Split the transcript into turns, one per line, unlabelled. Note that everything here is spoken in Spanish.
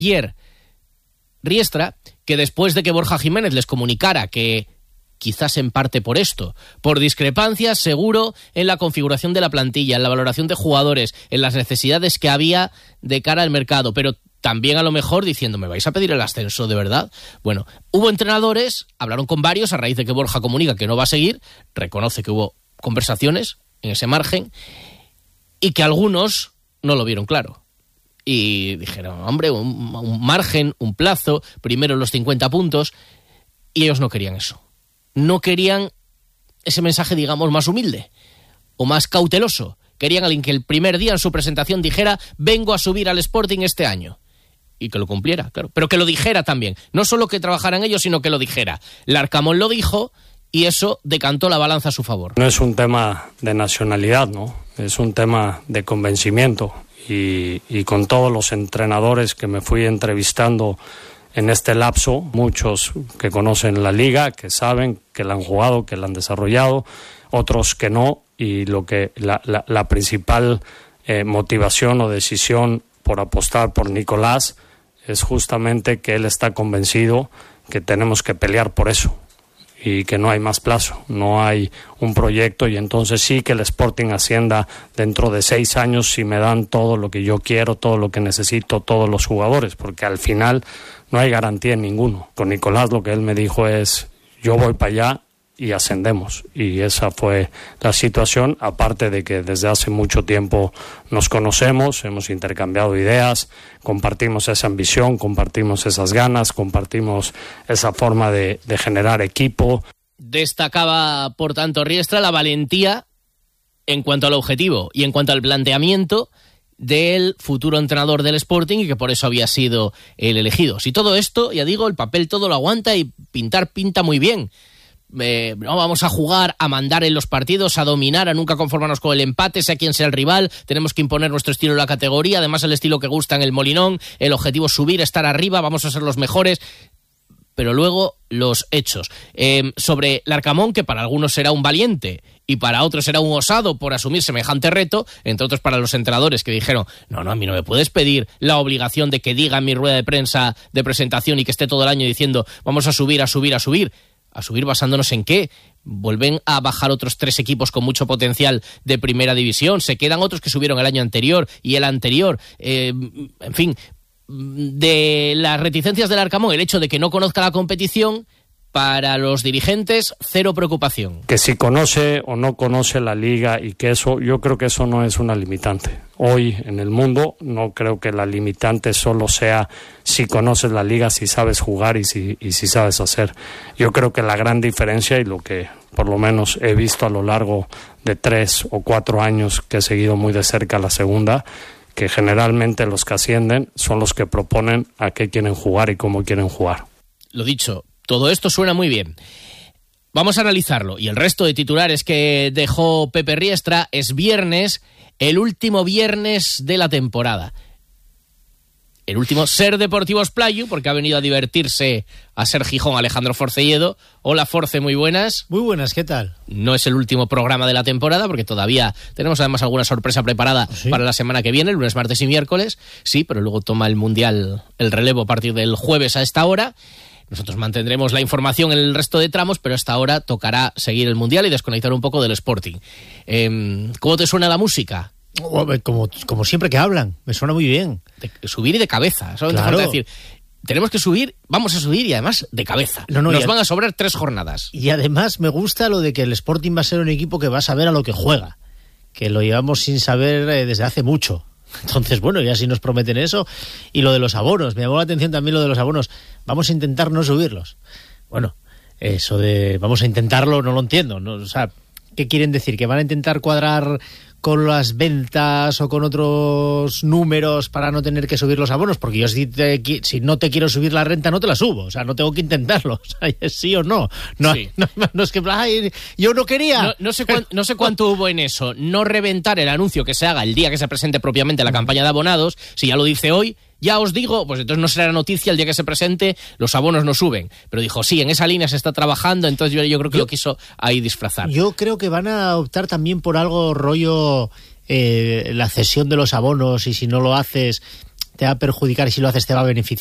Ayer Riestra, que después de que Borja Jiménez les comunicara que quizás en parte por esto, por discrepancias seguro en la configuración de la plantilla, en la valoración de jugadores, en las necesidades que había de cara al mercado, pero también a lo mejor diciendo, ¿me vais a pedir el ascenso de verdad? Bueno, hubo entrenadores, hablaron con varios a raíz de que Borja comunica que no va a seguir, reconoce que hubo conversaciones en ese margen y que algunos no lo vieron claro. Y dijeron, hombre, un margen, un plazo, primero los 50 puntos, y ellos no querían eso. No querían ese mensaje, digamos, más humilde o más cauteloso. Querían alguien que el primer día en su presentación dijera, vengo a subir al Sporting este año. Y que lo cumpliera, claro. Pero que lo dijera también. No solo que trabajaran ellos, sino que lo dijera. Larcamón lo dijo y eso decantó la balanza a su favor.
No es un tema de nacionalidad, ¿no? Es un tema de convencimiento. Y con todos los entrenadores que me fui entrevistando en este lapso, muchos que conocen la liga, que saben, que la han jugado, que la han desarrollado, otros que no, y lo que la principal motivación o decisión por apostar por Nicolás es justamente que él está convencido que tenemos que pelear por eso y que no hay más plazo, no hay un proyecto, y entonces sí que el Sporting ascienda dentro de 6 años si me dan todo lo que yo quiero, todo lo que necesito, todos los jugadores, porque al final no hay garantía en ninguno. Con Nicolás lo que él me dijo es, yo voy para allá y ascendemos, y esa fue la situación, aparte de que desde hace mucho tiempo nos conocemos, hemos intercambiado ideas, compartimos esa ambición, compartimos esas ganas, compartimos esa forma de generar equipo.
Destacaba, por tanto, Riestra la valentía en cuanto al objetivo y en cuanto al planteamiento del futuro entrenador del Sporting, y que por eso había sido el elegido. Si todo esto, ya digo, el papel todo lo aguanta y pintar pinta muy bien. No vamos a jugar a mandar en los partidos, a dominar, a nunca conformarnos con el empate, sea quien sea el rival, tenemos que imponer nuestro estilo en la categoría, además el estilo que gusta en el Molinón, el objetivo es subir, estar arriba, vamos a ser los mejores, pero luego los hechos. Sobre Larcamón, que para algunos será un valiente y para otros será un osado por asumir semejante reto, entre otros para los entrenadores que dijeron, no, a mí no me puedes pedir la obligación de que diga en mi rueda de prensa de presentación y que esté todo el año diciendo, vamos a subir, a subir, a subir. ¿A subir basándonos en qué? Vuelven a bajar otros 3 equipos con mucho potencial de primera división. Se quedan otros que subieron el año anterior y el anterior. En fin, de las reticencias del Arcamón, el hecho de que no conozca la competición, para los dirigentes, cero preocupación.
Que si conoce o no conoce la liga, y que eso, yo creo que eso no es una limitante. Hoy en el mundo no creo que la limitante solo sea si conoces la liga, si sabes jugar y si sabes hacer. Yo creo que la gran diferencia, y lo que por lo menos he visto a lo largo de 3 o 4 años que he seguido muy de cerca la segunda, que generalmente los que ascienden son los que proponen a qué quieren jugar y cómo quieren jugar.
Lo dicho, todo esto suena muy bien. Vamos a analizarlo. Y el resto de titulares que dejó Pepe Riestra. Es viernes, el último viernes de la temporada. El último Ser Deportivos Playu, porque ha venido a divertirse a Ser Gijón Alejandro Forcelledo. Hola Force, muy buenas.
Muy buenas, ¿qué tal?
No es el último programa de la temporada, porque todavía tenemos además alguna sorpresa preparada para la semana que viene, lunes, martes y miércoles. Sí, pero luego toma el Mundial el relevo a partir del jueves a esta hora. Nosotros mantendremos la información en el resto de tramos, pero hasta ahora tocará seguir el Mundial y desconectar un poco del Sporting. ¿Cómo te suena la música?
Como siempre que hablan, me suena muy bien.
De subir y de cabeza, ¿sabes?
Claro.
Te falta decir, tenemos que subir, vamos a subir y además de cabeza. Nos van a sobrar 3 jornadas.
Y además me gusta lo de que el Sporting va a ser un equipo que va a saber a lo que juega, que lo llevamos sin saber desde hace mucho. Entonces, bueno, ya si nos prometen eso. Y lo de los abonos, me llamó la atención también lo de los abonos. Vamos a intentar no subirlos. Bueno, eso de vamos a intentarlo no lo entiendo, ¿no? O sea, ¿qué quieren decir? ¿Que van a intentar cuadrar con las ventas o con otros números para no tener que subir los abonos? Porque yo si no te quiero subir la renta no te la subo, o sea, no tengo que intentarlo, o sea, es sí o no. No, sí. no es que ay, yo no quería.
No sé cuánto hubo en eso, no reventar el anuncio que se haga el día que se presente propiamente la campaña de abonados. Si ya lo dice hoy, ya os digo, pues entonces no será noticia el día que se presente, los abonos no suben. Pero dijo, sí, en esa línea se está trabajando, entonces yo creo que lo quiso ahí disfrazar.
Yo creo que van a optar también por algo rollo la cesión de los abonos, y si no lo haces te va a perjudicar y si lo haces te va a beneficiar.